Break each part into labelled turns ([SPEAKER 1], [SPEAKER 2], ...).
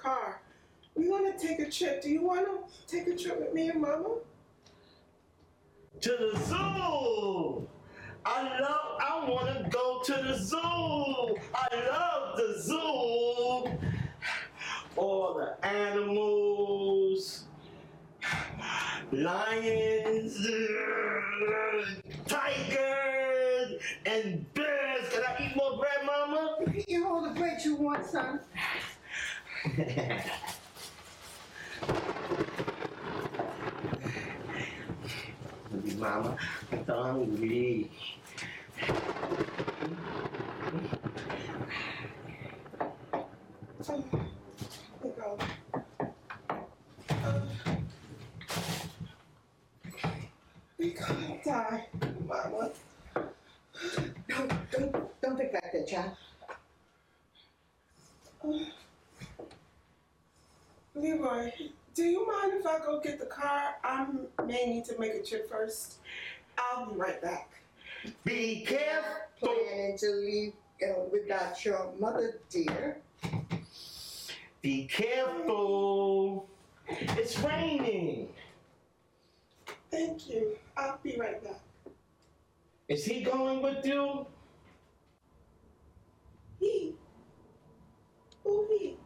[SPEAKER 1] car. We want to take a trip. Do you want to take a trip with me and Mama?
[SPEAKER 2] To the zoo! I want to go to the zoo! I love the zoo! All the animals, lions, tigers, and bears. Can I eat more bread, Mama?
[SPEAKER 3] You can eat all the bread you want, son.
[SPEAKER 2] Mama, I'm hungry.
[SPEAKER 1] We gonna die, Mama.
[SPEAKER 3] Don't think like that, child.
[SPEAKER 1] Leroy, do you mind if I go get the car? I may need to make a trip first. I'll be right back.
[SPEAKER 2] Be careful.
[SPEAKER 3] Planning to leave without your mother, dear.
[SPEAKER 2] Be careful. It's raining.
[SPEAKER 1] Thank you. I'll be right back.
[SPEAKER 2] Is he going with you?
[SPEAKER 1] He? Who he?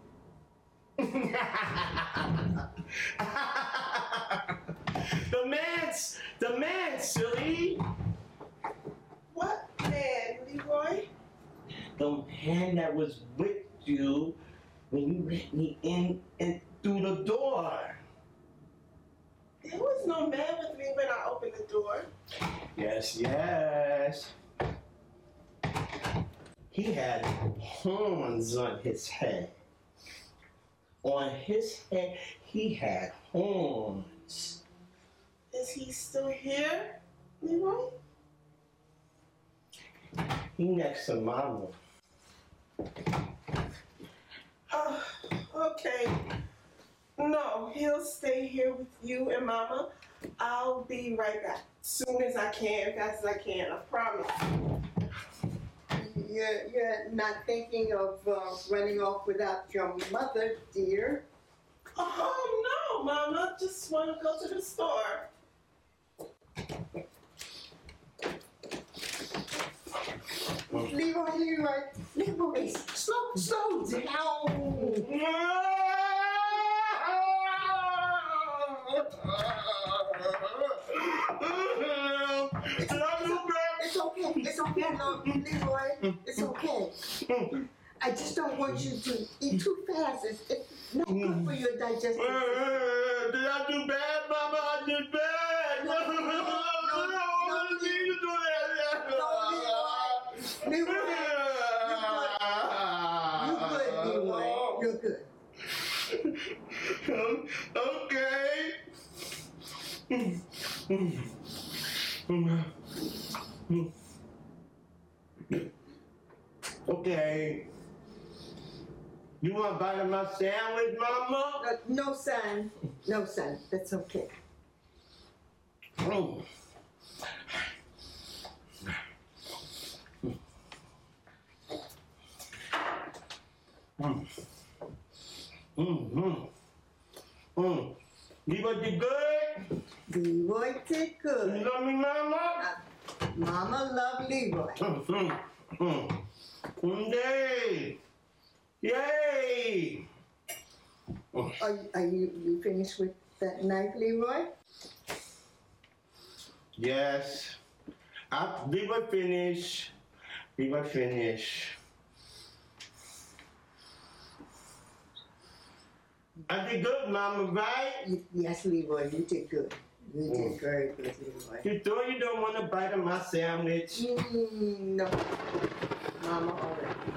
[SPEAKER 2] The man, silly.
[SPEAKER 1] What man, Leroy?
[SPEAKER 2] The man that was with you when you let me in and through the door.
[SPEAKER 1] There was no man with me when I opened the door.
[SPEAKER 2] Yes. He had horns on his head. On his head, he had horns.
[SPEAKER 1] Is he still here, Leroy?
[SPEAKER 2] He next to Mama.
[SPEAKER 1] Okay. No, he'll stay here with you and Mama. I'll be right back. Soon as I can, fast as I can, I promise.
[SPEAKER 3] You're not thinking of running off without your mother, dear.
[SPEAKER 1] Oh, no, Mama. Just want to go to the store.
[SPEAKER 3] Leroy, slow down. It's okay, Leroy. It's okay. I just don't want you to eat too fast. It's not good for your digestive system.
[SPEAKER 2] Did I do bad, Mama? I did bad.
[SPEAKER 3] Leroy, you're good.
[SPEAKER 2] Okay. Okay. You want a bite of my sandwich, Mama?
[SPEAKER 3] No, son. That's okay.
[SPEAKER 2] Mm. Leroy did good?
[SPEAKER 3] Leroy did good.
[SPEAKER 2] You love me, Mama?
[SPEAKER 3] Mama love Leroy.
[SPEAKER 2] Yay!
[SPEAKER 3] Are you finished with that knife, Leroy?
[SPEAKER 2] Yes. Leroy finish. I did good, Mama, right?
[SPEAKER 3] Yes, Leroy, you did good. You did very good, Leroy.
[SPEAKER 2] You sure you don't want a bite of my sandwich?
[SPEAKER 3] No. Mama already.